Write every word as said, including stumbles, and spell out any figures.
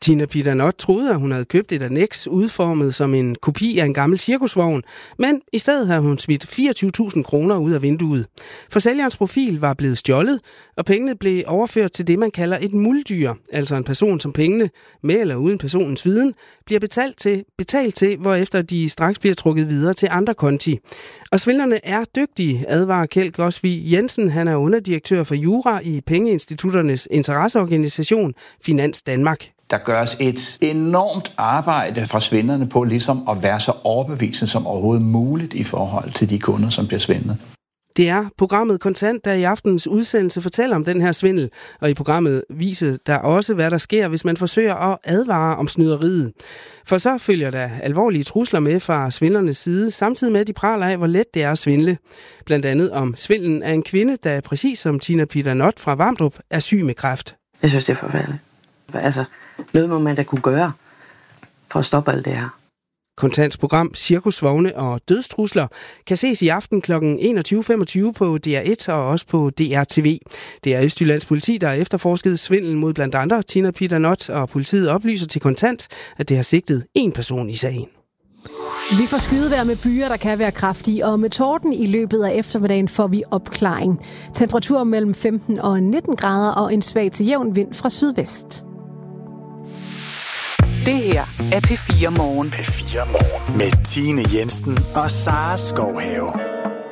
Tina Peter Not troede, at hun havde købt et annex udformet som en kopi af en gammel cirkusvogn, men i stedet havde hun smidt fireogtyve tusind kroner ud af vinduet. For sælgerens profil var blevet stjålet, og pengene blev overført til det, man kalder et muldyr, altså en person, som pengene, med eller uden personens viden, bliver betalt til, betalt til, hvorefter de straks bliver trukket videre til andre konti. Og svindlerne er dygtige, advarer Kjeld Gosvig Jensen. Han er underdirektør for Jura i Pengeinstitutternes interesseorganisation Finans Danmark. Der gøres et enormt arbejde fra svindlerne på ligesom at være så overbevisende som overhovedet muligt i forhold til de kunder, som bliver svindlet. Det er programmet Kontant, der i aftenens udsendelse fortæller om den her svindel, og i programmet viser der også, hvad der sker, hvis man forsøger at advare om snyderiet. For så følger der alvorlige trusler med fra svindlernes side, samtidig med, at de praler af, hvor let det er at svindle. Blandt andet om svindlen af en kvinde, der præcis som Tina Peter Not fra Vamdrup er syg med kræft. Jeg synes, det er forfærdeligt. Altså, noget må man da kunne gøre for at stoppe alt det her. Kontants program Cirkusvogne og dødstrusler kan ses i aften kl. enogtyve femogtyve på D R et og også på D R T V. Det er Østjyllands politi, der har efterforsket svindel mod blandt andre Tina Peter Not, og politiet oplyser til Kontant, at det har sigtet en person i sagen. Vi får skydevejr med byer, der kan være kraftige, og med torden i løbet af eftermiddagen får vi opklaring. Temperatur mellem femten og nitten grader og en svag til jævn vind fra sydvest. Det her er P fire Morgen. P fire Morgen med Tine Jensen og Sara Skovhave.